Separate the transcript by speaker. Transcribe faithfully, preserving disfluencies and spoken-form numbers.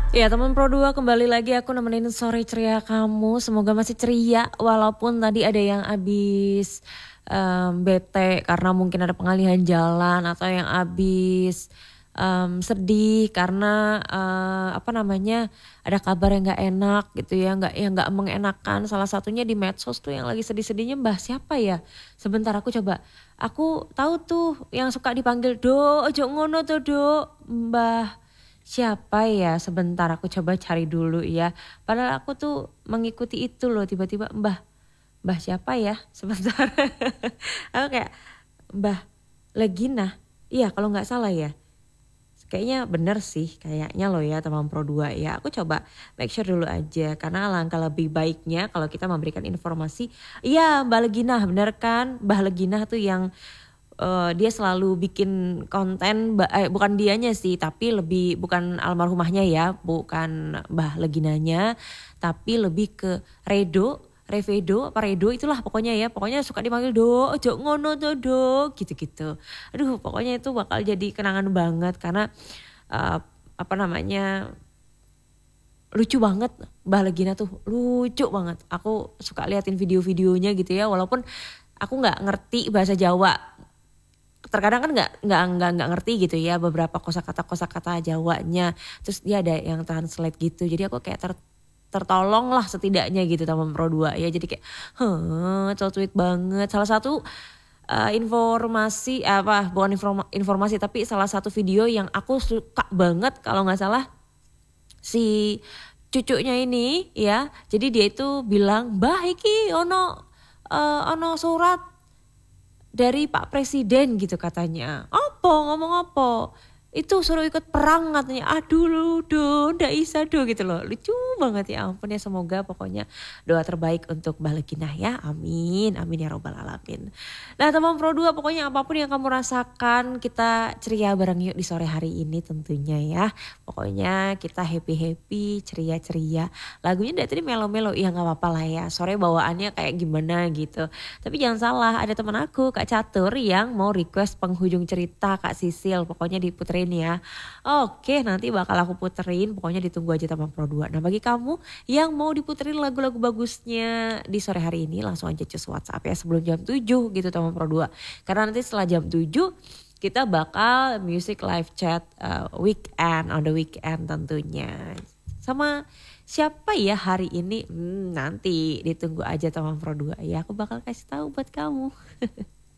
Speaker 1: Ya teman Pro dua kembali lagi aku nemenin sore ceria kamu. Semoga masih ceria walaupun tadi ada yang abis em, bete karena mungkin ada pengalihan jalan atau yang abis em, sedih karena eh, apa namanya ada kabar yang nggak enak gitu ya, nggak yang nggak mengenakan. Salah satunya di medsos tuh yang lagi sedih-sedihnya mbah siapa ya? Sebentar aku coba. Aku tahu tuh yang suka dipanggil Do, ojo ngono tuh Do, Mbah. Siapa ya? Sebentar aku coba cari dulu ya. Padahal aku tuh mengikuti itu loh tiba-tiba Mbah. Mbah siapa ya? Sebentar. Aku kayak Mbah Legina. Iya kalau nggak salah ya. Kayaknya bener sih kayaknya loh ya teman Pro dua ya. Aku coba make sure dulu aja karena alangkah lebih baiknya kalau kita memberikan informasi. Iya Mbak Legina bener kan? Mbah Legina tuh yang eh, dia selalu bikin konten ba- eh, bukan dianya sih tapi lebih bukan almarhumahnya ya, bukan Mbah Leginanya tapi lebih ke Redo, Revedo apa Redo itulah pokoknya ya, pokoknya suka dipanggil Do, ojo ngono tuh Do, gitu-gitu. Aduh pokoknya itu bakal jadi kenangan banget karena eh, apa namanya lucu banget Mbah Legina tuh lucu banget. Aku suka liatin video-videonya gitu ya walaupun aku nggak ngerti bahasa Jawa, terkadang kan nggak nggak nggak nggak ngerti gitu ya beberapa kosakata kosakata Jawanya, terus dia ada yang translate gitu jadi aku kayak ter, tertolong lah setidaknya gitu teman Pro dua ya, jadi kayak heh so sweet banget. Salah satu eh, informasi apa bukan informa- informasi tapi salah satu video yang aku suka banget kalau nggak salah si cucunya ini ya, jadi dia itu bilang bah iki ono eh, ono surat dari Pak Presiden gitu katanya. Apa ngomong apa? Itu suruh ikut perang katanya. Aduh lu do, ndak bisa do gitu loh. Lucu banget ya ampun ya, semoga pokoknya doa terbaik untuk Mbah Leginah ya. Amin. Amin ya robbal alamin. Nah teman Pro dua pokoknya apapun yang kamu rasakan kita ceria bareng yuk di sore hari ini tentunya ya. Pokoknya kita happy-happy, ceria-ceria. Lagunya dari tadi melo-melo ya nggak apa-apa lah ya. Sore bawaannya kayak gimana gitu. Tapi jangan salah ada teman aku Kak Catur yang mau request penghujung cerita Kak Sisil. Pokoknya diputerin ya. Oke nanti bakal aku puterin. Pokoknya ditunggu aja teman Pro dua. Nah bagi kamu yang mau diputerin lagu-lagu bagusnya di sore hari ini langsung aja cus WhatsApp ya sebelum jam tujuh gitu teman Pro dua. Karena nanti setelah jam tujuh kita bakal music live chat uh, weekend on the weekend tentunya. Sama siapa ya hari ini? Hmm, nanti ditunggu aja teman Pro dua ya. Aku bakal kasih tahu buat kamu.